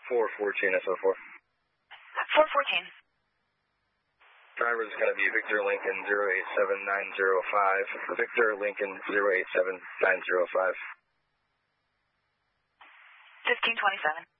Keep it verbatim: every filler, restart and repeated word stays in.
four fourteen S O four. four fourteen. Driver is going to be Victor Lincoln zero eight seven nine zero five. Victor Lincoln zero eight seven nine zero five. fifteen twenty-seven.